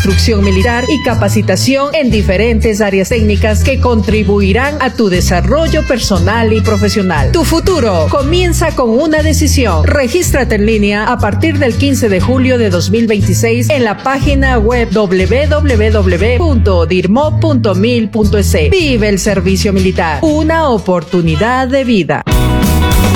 instrucción militar y capacitación en diferentes áreas técnicas que contribuirán a tu desarrollo personal y profesional. Tu futuro comienza con una decisión. Regístrate en línea a partir del 15 de julio de 2026 en la página web www.dirmo.mil.es. Vive el servicio militar, una oportunidad de vida.